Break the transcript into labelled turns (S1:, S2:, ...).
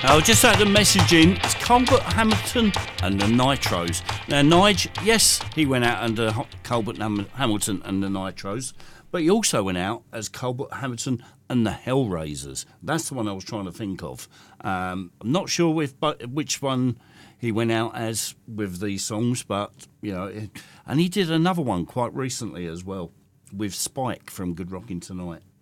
S1: I'll just add the message in. It's Colbert Hamilton and the Nitros. Now, Nige, yes, he went out under Colbert Hamilton and the Nitros, but he also went out as Colbert Hamilton and the Hellraisers. That's the one I was trying to think of. I'm not sure which one he went out as with these songs, but, you know, and he did another one quite recently as well with Spike from Good Rockin' Tonight.